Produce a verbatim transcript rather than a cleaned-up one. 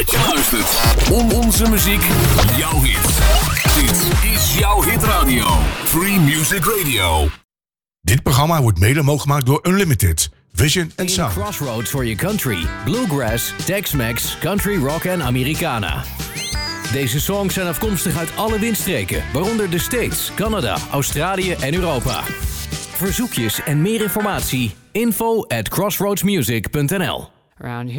Je luistert. On onze muziek, jouw hit. Dit is jouw hitradio. Free Music Radio. Dit programma wordt mede mogelijk gemaakt door Unlimited, Vision en Sound. Crossroads for your country, bluegrass, Tex-Mex, country rock en Americana. Deze songs zijn afkomstig uit alle windstreken, waaronder de States, Canada, Australië en Europa. Verzoekjes en meer informatie, info at crossroadsmusic punt n l. Around here.